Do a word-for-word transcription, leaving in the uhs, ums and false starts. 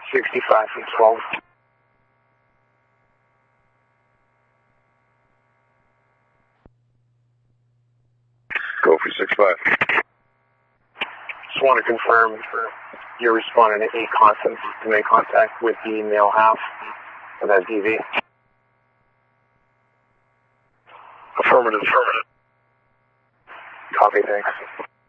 sixty-five from twelve. Go for six five. Just want to confirm you're responding to eight constants to make contact with the male half of that D V. Affirmative, affirmative. Copy, thanks.